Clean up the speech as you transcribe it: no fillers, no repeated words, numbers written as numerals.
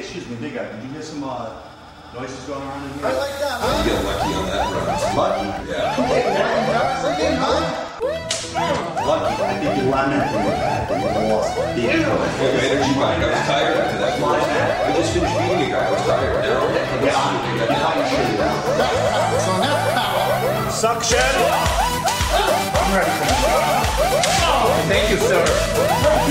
excuse me, big guy. Did you hear some noises going on in here? I like that. You get lucky on that run. Lucky? Yeah. Lucky. I think you lamented that you lost. My energy back. I was tired after that. Why is that? I just finished beating a guy. I was tired. Now I'm shit it out. So now power. Suction. I'm ready for this. Thank you, sir.